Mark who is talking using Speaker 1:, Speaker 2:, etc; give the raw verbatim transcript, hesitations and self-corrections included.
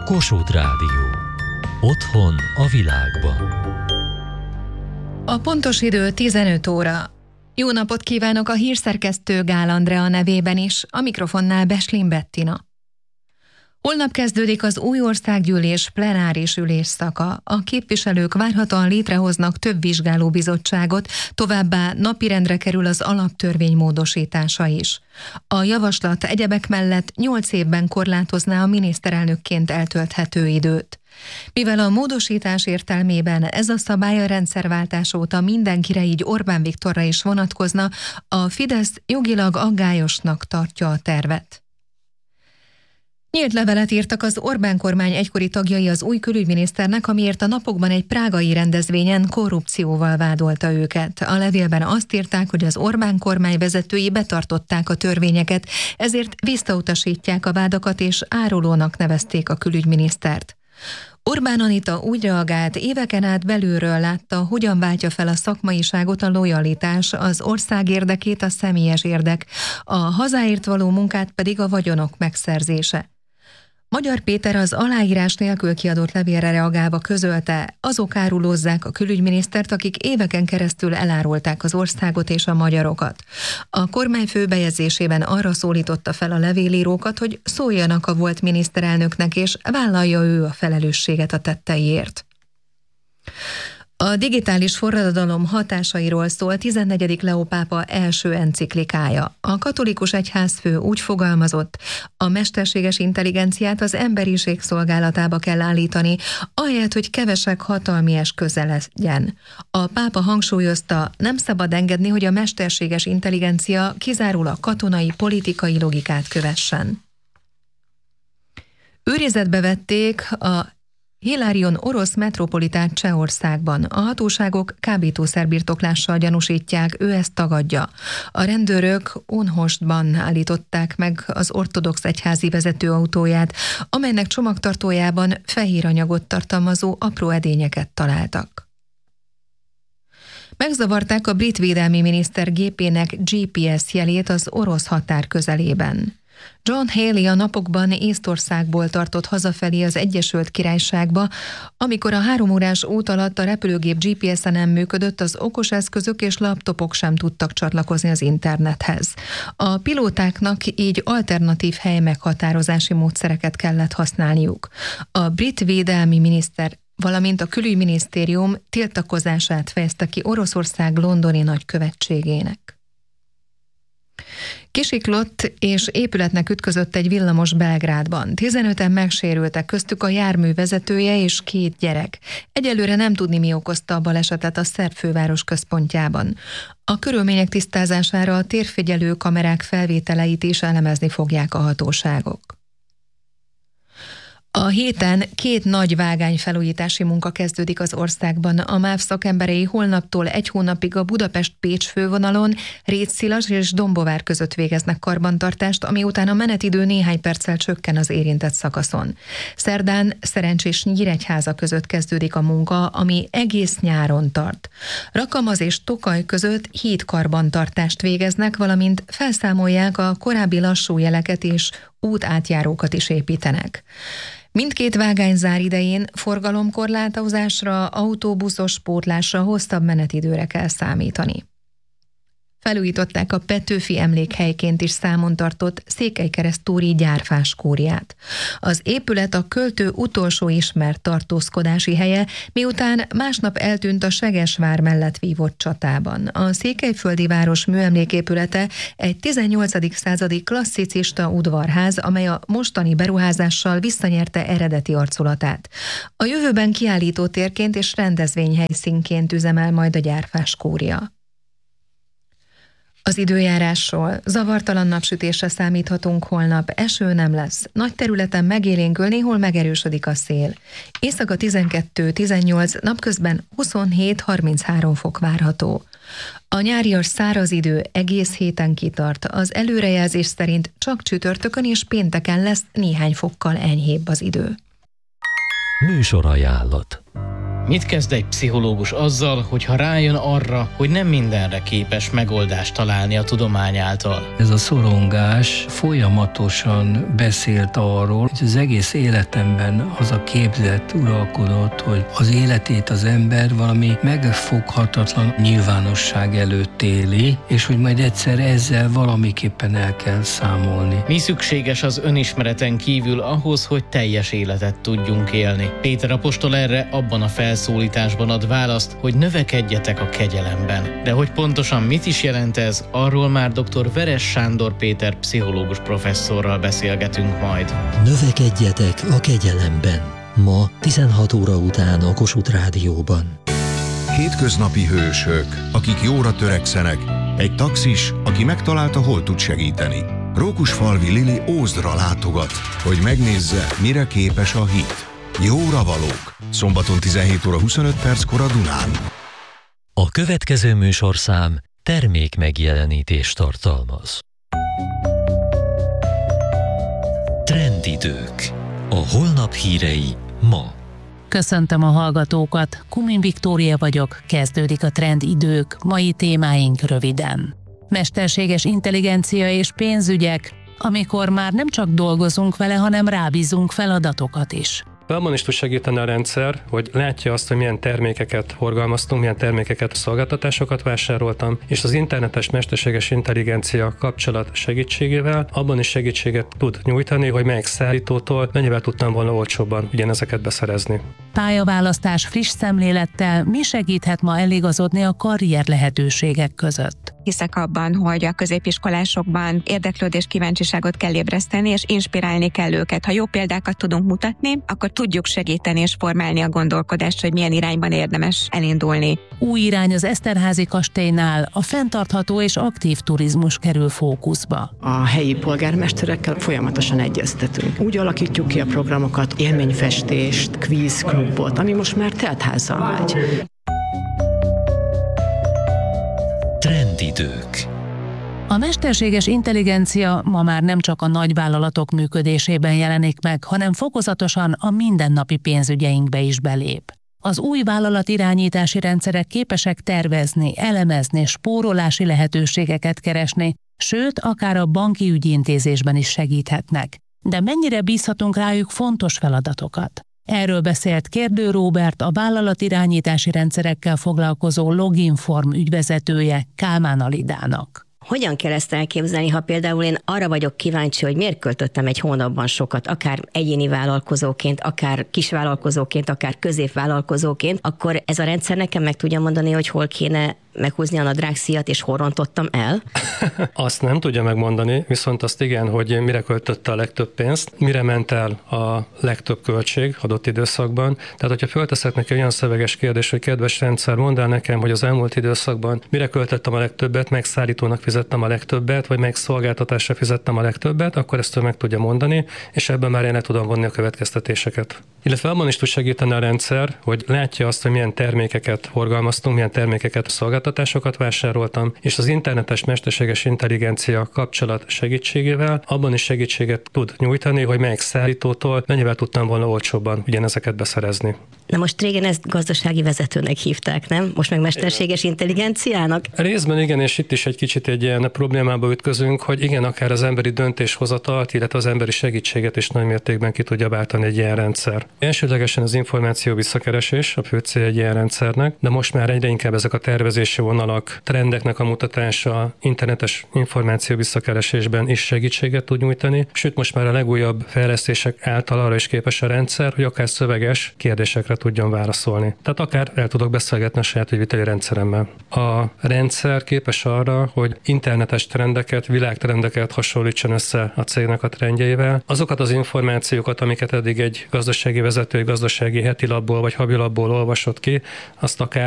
Speaker 1: Kossuth Rádió. Otthon a világban.
Speaker 2: A pontos idő tizenöt óra. Jó napot kívánok a hírszerkesztő Gál Andrea nevében is, a mikrofonnál Beslin Bettina. Holnap kezdődik az új országgyűlés plenáris ülésszaka. A képviselők várhatóan létrehoznak több vizsgálóbizottságot, továbbá napirendre kerül az alaptörvény módosítása is. A javaslat egyebek mellett nyolc évben korlátozná a miniszterelnökként eltölthető időt. Mivel a módosítás értelmében ez a szabály a rendszerváltás óta mindenkire, így Orbán Viktorra is vonatkozna, a Fidesz jogilag aggályosnak tartja a tervet. Nyílt levelet írtak az Orbán kormány egykori tagjai az új külügyminiszternek, amiért a napokban egy prágai rendezvényen korrupcióval vádolta őket. A levélben azt írták, hogy az Orbán kormány vezetői betartották a törvényeket, ezért visszautasítják a vádakat és árulónak nevezték a külügyminisztert. Orbán Anita úgy reagált, éveken át belülről látta, hogyan váltja fel a szakmaiságot a lojalitás, az ország érdekét a személyes érdek, a hazáért való munkát pedig a vagyonok megszerzése. Magyar Péter az aláírás nélkül kiadott levélre reagálva közölte, azok árulózzák a külügyminisztert, akik éveken keresztül elárulták az országot és a magyarokat. A kormányfő bejegyzésében arra szólította fel a levélírókat, hogy szóljanak a volt miniszterelnöknek, és vállalja ő a felelősséget a tetteiért. A digitális forradalom hatásairól szól tizennegyedik Leó pápa első enciklikája. A katolikus egyházfő úgy fogalmazott, a mesterséges intelligenciát az emberiség szolgálatába kell állítani, ahelyett, hogy kevesek hatalmi eszköze legyen. A pápa hangsúlyozta, nem szabad engedni, hogy a mesterséges intelligencia kizárólag katonai, politikai logikát kövessen. Őrizetbe vették a Hilarion orosz metropolitát Csehországban. A hatóságok kábítószerbirtoklással gyanúsítják, ő ezt tagadja. A rendőrök Unhostban állították meg az ortodox egyházi vezetőautóját, amelynek csomagtartójában fehér anyagot tartalmazó apró edényeket találtak. Megzavarták a brit védelmi miniszter gépének gé pé es jelét az orosz határ közelében. John Haley a napokban Észtországból tartott hazafelé az Egyesült Királyságba, amikor a három órás út alatt a repülőgép gé pé es-e nem működött, az okos eszközök és laptopok sem tudtak csatlakozni az internethez. A pilótáknak így alternatív hely meghatározási módszereket kellett használniuk. A brit védelmi miniszter valamint a külügyminisztérium tiltakozását fejezte ki Oroszország londoni nagykövetségének. Kisiklott és épületnek ütközött egy villamos Belgrádban. tizenöten megsérültek, köztük a jármű vezetője és két gyerek. Egyelőre nem tudni, mi okozta a balesetet a szerb főváros központjában. A körülmények tisztázására a térfigyelő kamerák felvételeit is elemezni fogják a hatóságok. A héten két nagy vágányfelújítási munka kezdődik az országban. A MÁV szakemberei holnaptól egy hónapig a Budapest-Pécs fővonalon Rétszilas és Dombovár között végeznek karbantartást, ami után a menetidő néhány perccel csökken az érintett szakaszon. Szerdán Szerencsés Nyíregyháza között kezdődik a munka, ami egész nyáron tart. Rakamaz és Tokaj között híd karbantartást végeznek, valamint felszámolják a korábbi lassú jeleket és útátjárókat is építenek. Mindkét vágányzár idején forgalomkorlátozásra, autóbuszos pótlásra, hosszabb menetidőre kell számítani. Felújították a Petőfi emlékhelyként is számon tartott székelykeresztúri gyárfás kúriát. Az épület a költő utolsó ismert tartózkodási helye, miután másnap eltűnt a Segesvár mellett vívott csatában. A székelyföldi város műemléképülete egy tizennyolcadik századi klasszicista udvarház, amely a mostani beruházással visszanyerte eredeti arculatát. A jövőben kiállítótérként és rendezvényhelyszínként üzemel majd a gyárfás kúria. Az időjárásról: zavartalan napsütésre számíthatunk holnap, eső nem lesz. Nagy területen megélénkül, néhol megerősödik a szél. Éjszaka tizenkettő tizennyolc, napközben huszonhét harminchárom fok várható. A nyárias száraz idő egész héten kitart. Az előrejelzés szerint csak csütörtökön és pénteken lesz néhány fokkal enyhébb az idő.
Speaker 1: Műsorajánlat.
Speaker 3: Mit kezd egy pszichológus azzal, hogyha rájön arra, hogy nem mindenre képes megoldást találni a tudomány által?
Speaker 4: Ez a szorongás folyamatosan beszélt arról, hogy az egész életemben az a képzet uralkodott, hogy az életét az ember valami megfoghatatlan nyilvánosság előtt éli, és hogy majd egyszer ezzel valamiképpen el kell számolni.
Speaker 3: Mi szükséges az önismereten kívül ahhoz, hogy teljes életet tudjunk élni? Péter apostol erre abban a felszólításban ad választ, hogy növekedjetek a kegyelemben. De hogy pontosan mit is jelent ez, arról már dr. Veres Sándor Péter pszichológus professzorral beszélgetünk majd.
Speaker 1: Növekedjetek a kegyelemben. Ma tizenhat óra után a Kossuth Rádióban.
Speaker 5: Hétköznapi hősök, akik jóra törekszenek, egy taxis, aki megtalálta, hol tud segíteni. Rókusfalvi Lili Ózdra látogat, hogy megnézze, mire képes a hit. Jóra valók. Szombaton tizenhét óra huszonöt perckor a Dunán.
Speaker 1: A következő műsorszám termék megjelenítést tartalmaz. Trendidők. A holnap hírei ma.
Speaker 6: Köszöntöm a hallgatókat, Kumin Viktória vagyok, kezdődik a Trendidők, mai témáink röviden. Mesterséges intelligencia és pénzügyek, amikor már nem csak dolgozunk vele, hanem rábízunk feladatokat is.
Speaker 7: Abban is tud segíteni a rendszer, hogy látja azt, hogy milyen termékeket forgalmaztunk, milyen termékeket, szolgáltatásokat vásároltam, és az internetes mesterséges intelligencia kapcsolat segítségével abban is segítséget tud nyújtani, hogy melyik szállítótól mennyivel tudtam volna olcsóbban ugyanezeket beszerezni.
Speaker 6: Pályaválasztás friss szemlélettel mi segíthet ma eligazodni a karrier lehetőségek között?
Speaker 8: Hiszek abban, hogy a középiskolásokban érdeklődés, kíváncsiságot kell ébreszteni, és inspirálni kell őket. Ha jó példákat tudunk mutatni, akkor tudjuk segíteni és formálni a gondolkodást, hogy milyen irányban érdemes elindulni.
Speaker 6: Új irány az Eszterházy kastélynál, a fenntartható és aktív turizmus kerül fókuszba.
Speaker 9: A helyi polgármesterekkel folyamatosan egyeztetünk. Úgy alakítjuk ki a programokat, élményfestést, kvízklubot, ami most már teltházzal megy.
Speaker 1: Trendidők.
Speaker 6: A mesterséges intelligencia ma már nem csak a nagyvállalatok működésében jelenik meg, hanem fokozatosan a mindennapi pénzügyeinkbe is belép. Az új vállalatirányítási rendszerek képesek tervezni, elemezni, spórolási lehetőségeket keresni, sőt, akár a banki ügyintézésben is segíthetnek. De mennyire bízhatunk rájuk fontos feladatokat? Erről beszélt Kérdő Róbert, a vállalatirányítási rendszerekkel foglalkozó Loginform ügyvezetője Kálmán Alidának.
Speaker 10: Hogyan kell ezt elképzelni, ha például én arra vagyok kíváncsi, hogy miért költöttem egy hónapban sokat, akár egyéni vállalkozóként, akár kisvállalkozóként, akár középvállalkozóként, akkor ez a rendszer nekem meg tudja mondani, hogy hol kéne meghúzni a nadrágszíjat, és hol rontottam el?
Speaker 7: Azt nem tudja megmondani, viszont azt igen, hogy mire költötte a legtöbb pénzt, mire ment el a legtöbb költség adott időszakban. Tehát, hogyha fölteszek neki olyan szöveges kérdés, hogy kedves rendszer, mondd el nekem, hogy az elmúlt időszakban mire költöttem a legtöbbet, meg szállítónak fizettem a legtöbbet, vagy meg szolgáltatásra fizettem a legtöbbet, akkor ezt ő meg tudja mondani, és ebben már én le tudom vonni a következtetéseket. Illetve abban is tud segíteni a rendszer, hogy látja azt, hogy milyen termékeket forgalmaztunk, milyen termékeket, szolgáltatásokat vásároltam, és az internetes mesterséges intelligencia kapcsolat segítségével abban is segítséget tud nyújtani, hogy melyik szállítótól mennyivel tudtam volna olcsóbban ugyanezeket beszerezni.
Speaker 10: Na most régen ezt gazdasági vezetőnek hívták, nem? Most meg mesterséges intelligenciának?
Speaker 7: Részben igen, és itt is egy kicsit egy ilyen problémába ütközünk, hogy igen, akár az emberi döntéshozatalt, illetve az emberi segítséget is nagy mértékben ki tudja váltani egy ilyen rendszer. Elsődlegesen az információ visszakeresés a fő cél egy ilyen rendszernek, de most már egyre inkább ezek a tervezési vonalak, trendeknek a mutatása, internetes információ visszakeresésben is segítséget tud nyújtani, sőt most már a legújabb fejlesztések által arra is képes a rendszer, hogy akár szöveges kérdésekre tudjon válaszolni. Tehát akár el tudok beszélgetni a saját ügyviteli rendszeremmel. A rendszer képes arra, hogy internetes trendeket, világtrendeket hasonlítson össze a cégnek a trendjeivel. Azokat az információkat, amiket eddig egy gazdasági vezető, egy gazdasági hetilapból vagy havilapból olvasott ki, azt akár